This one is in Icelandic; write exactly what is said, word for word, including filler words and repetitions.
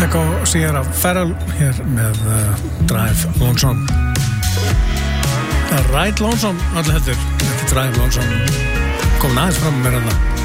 Echo Sierra Farrell hér með uh, Drive Lonesome uh, Ride Lonesome allir heldur, ekki Drive Lonesome kom aðeins fram með hérna